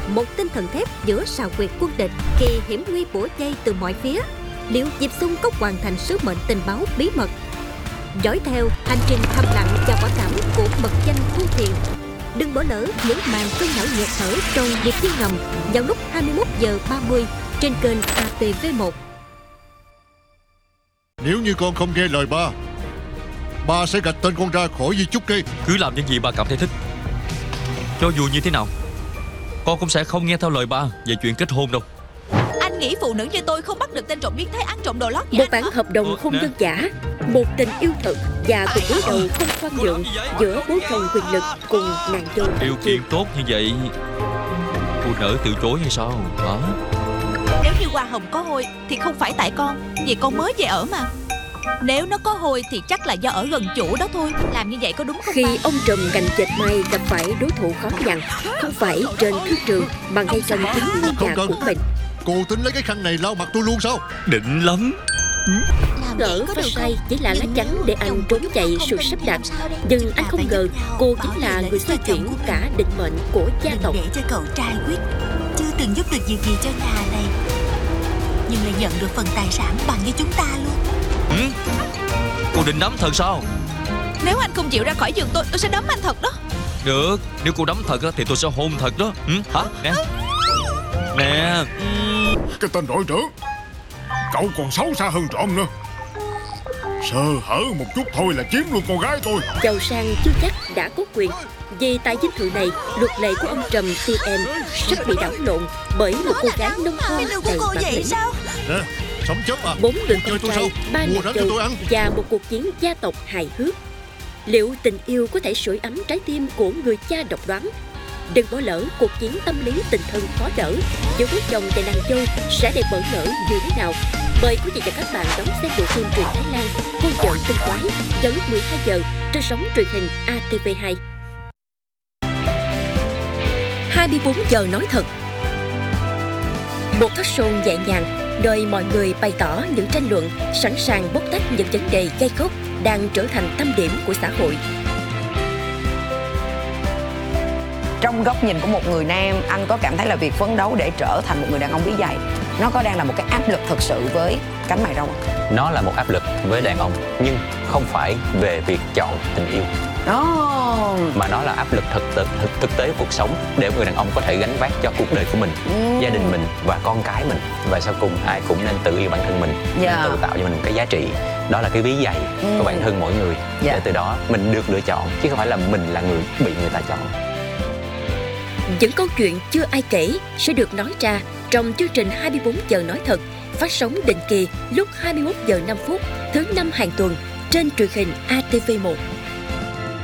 một tinh thần thép giữa sào quyệt quân địch, kỳ hiểm nguy bủa vây từ mọi phía. Liệu Diệp Xung có hoàn thành sứ mệnh tình báo bí mật? Dõi theo hành trình thầm lặng và quả cảm của mật danh Thu Thiền. Đừng bỏ lỡ những màn cơn não nghẹt thở trong Điệp viên ngầm vào lúc 21h30 trên kênh ATV1. Nếu như con không nghe lời ba sẽ gạch tên con ra khỏi di chúc kia. Cứ làm những gì ba cảm thấy thích. Cho dù như thế nào, con cũng sẽ không nghe theo lời ba về chuyện kết hôn đâu. Anh nghĩ phụ nữ như tôi không bắt được tên trộm biến thái ăn trộm đồ lót Một bản hợp đồng hôn nhân giả, một tình yêu thật và cuộc đối đầu không khoan nhượng giữa bố chồng quyền lực cùng nàng dâu. Điều kiện tốt như vậy, phụ nữ từ chối hay sao hả? Nếu như hoa hồng có hôi thì không phải tại con, vì con mới về ở mà. Nếu nó có hôi thì chắc là do ở gần chủ đó thôi. Làm như vậy có đúng không? Khi ông trùm gành dệt may gặp phải đối thủ khó nhằn, không phải trên thương trường mà ngay trong chính ngôi nhà của mình. Cô tính lấy cái khăn này lau mặt tôi luôn sao? Định lắm. Gỡ phát say chỉ là lá chắn để anh trốn chạy sự sắp đặt, nhưng anh không ngờ cô chính là người xoay chuyển cả định mệnh của gia tộc. Để cho cậu trai quyết chưa từng giúp được gì cho nhà này, nhưng lại nhận được phần tài sản bằng với chúng ta luôn. Cô định đấm thật sao? Nếu anh không chịu ra khỏi giường tôi sẽ đấm anh thật đó. Được, nếu cô đấm thật thì tôi sẽ hôn thật đó. Hả? Nè. Cái tên đội trưởng, cậu còn xấu xa hơn trộm nữa. Sơ hở một chút thôi là chiếm luôn con gái tôi. Giàu sang chưa chắc đã có quyền. Vì tại dinh thự này, luật lệ của ông trùm TM rất bị đảo lộn bởi một cô gái nông thôn đầy bản lĩnh. Nè, sống chết à? 4 người con trai, 3 nàng dâu và một cuộc chiến gia tộc hài hước. Liệu tình yêu có thể sưởi ấm trái tim của người cha độc đoán? Đừng bỏ lỡ cuộc chiến tâm lý tình thân khó đỡ giữa bố chồng và nàng dâu sẽ đẹp bỡ ngỡ như thế nào. Mời quý vị và các bạn đón xem bộ phim truyện Thái Lan Cô vợ tinh quái vào lúc 12 giờ trên sóng truyền hình ATV2. 24 giờ nói thật. Một talk show nhẹ nhàng, nơi mọi người bày tỏ những tranh luận, sẵn sàng bóc tách những vấn đề gây góc đang trở thành tâm điểm của xã hội. Trong góc nhìn của một người nam, anh có cảm thấy là việc phấn đấu để trở thành một người đàn ông bí dày, nó có đang là một cái áp lực thực sự với cánh mày râu không? Nó là một áp lực với đàn ông, nhưng không phải về việc chọn tình yêu. Mà nó là áp lực thực tế cuộc sống để người đàn ông có thể gánh vác cho cuộc đời của mình, gia đình mình và con cái mình. Và sau cùng ai cũng nên tự yêu bản thân mình, tự tạo cho mình một cái giá trị. Đó là cái ví dày của bản thân mỗi người. Để từ đó mình được lựa chọn, chứ không phải là mình là người bị người ta chọn. Những câu chuyện chưa ai kể sẽ được nói ra trong chương trình 24 giờ nói thật, phát sóng định kỳ lúc 21 giờ 5 phút thứ 5 hàng tuần trên truyền hình ATV1.